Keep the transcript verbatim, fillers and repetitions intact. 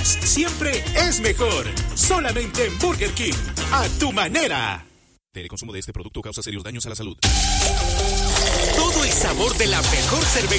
más, siempre es mejor. Solamente en Burger King. A tu manera. El consumo de este producto causa serios daños a la salud. Todo el sabor de la mejor cerveza